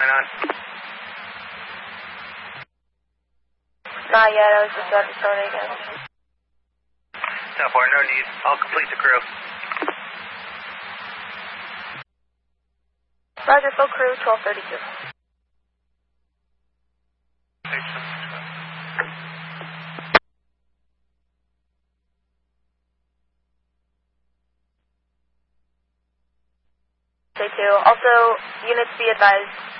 on. Not yet, I was just about to start it again. 10-4, no need. I'll complete the crew. Roger, full crew, 1232. Say 2. Also, units be advised,